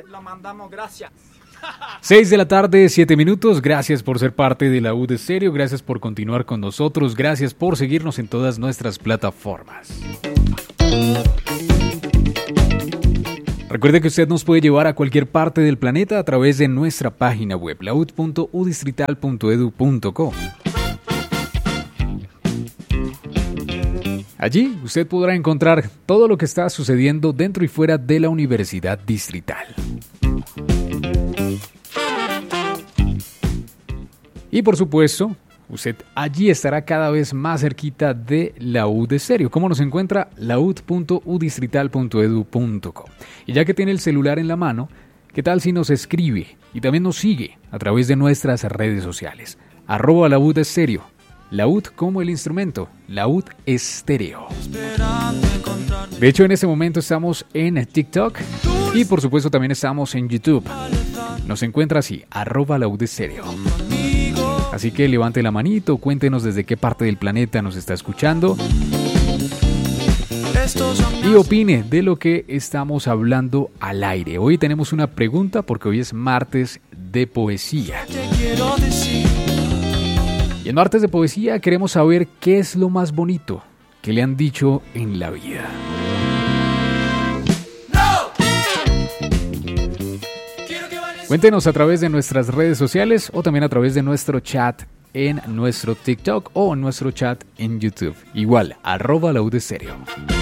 Lo mandamos, gracias. 6 de la tarde, 7 minutos. Gracias por ser parte de la UD Estéreo. Gracias por continuar con nosotros. Gracias por seguirnos en todas nuestras plataformas. Recuerde que usted nos puede llevar a cualquier parte del planeta a través de nuestra página web, laud.udistrital.edu.co. Allí usted podrá encontrar todo lo que está sucediendo dentro y fuera de la Universidad Distrital. Y por supuesto, usted allí estará cada vez más cerquita de la UD Estéreo. ¿Cómo nos encuentra? laud.udistrital.edu.co. Y ya que tiene el celular en la mano, ¿qué tal si nos escribe y también nos sigue a través de nuestras redes sociales? @laud Estéreo. Laud como el instrumento, Laud Estéreo. De hecho, en este momento estamos en TikTok y por supuesto también estamos en YouTube. Nos encuentra así, @laud Estéreo. Así que levante la manito, cuéntenos desde qué parte del planeta nos está escuchando y opine de lo que estamos hablando al aire. Hoy tenemos una pregunta porque hoy es martes de poesía. Y en martes de poesía queremos saber qué es lo más bonito que le han dicho en la vida. Cuéntenos a través de nuestras redes sociales o también a través de nuestro chat en nuestro TikTok o en nuestro chat en YouTube. Igual, @laud Estéreo.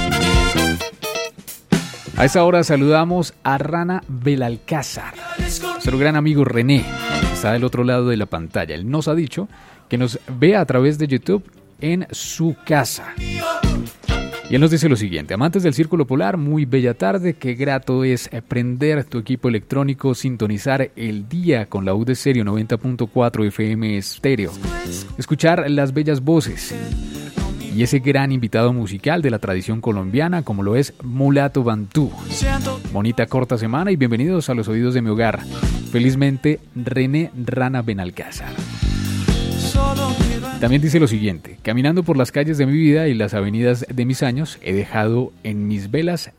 A esa hora saludamos a Rana Belalcázar, nuestro gran amigo René, que está del otro lado de la pantalla. Él nos ha dicho que nos vea a través de YouTube en su casa. Y él nos dice lo siguiente: amantes del Círculo Polar, muy bella tarde, qué grato es prender tu equipo electrónico, sintonizar el día con la UD Estéreo 90.4 FM Estéreo, escuchar las bellas voces y ese gran invitado musical de la tradición colombiana como lo es Mulato Bantú. Bonita corta semana y bienvenidos a los oídos de mi hogar. Felizmente, René Rana Benalcázar. También dice lo siguiente: caminando por las calles de mi vida y las avenidas de mis años, he dejado en mis velas,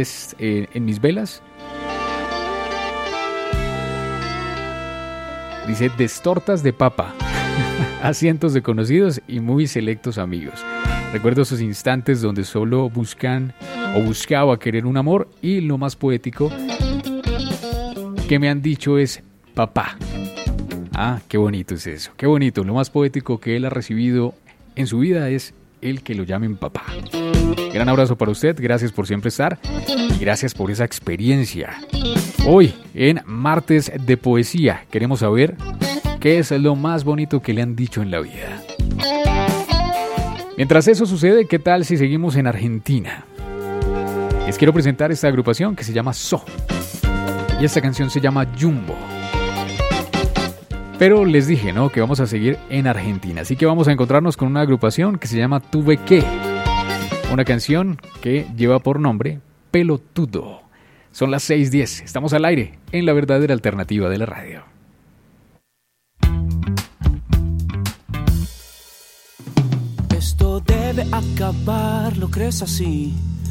dice, destortas de papa a cientos de conocidos y muy selectos amigos. Recuerdo esos instantes donde solo buscaba querer un amor, y lo más poético que me han dicho es papá. Ah, qué bonito es eso, qué bonito. Lo más poético que él ha recibido en su vida es el que lo llamen papá. Gran abrazo para usted, gracias por siempre estar y gracias por esa experiencia. Hoy, en Martes de Poesía, queremos saber qué es lo más bonito que le han dicho en la vida. Mientras eso sucede, ¿qué tal si seguimos en Argentina? Les quiero presentar esta agrupación que se llama So. Y esta canción se llama Jumbo. Pero les dije, ¿no?, que vamos a seguir en Argentina. Así que vamos a encontrarnos con una agrupación que se llama Tuve Que. Una canción que lleva por nombre Pelotudo. Son las 6:10. Estamos al aire en la verdadera alternativa de la radio. Esto debe acabar, ¿lo crees así?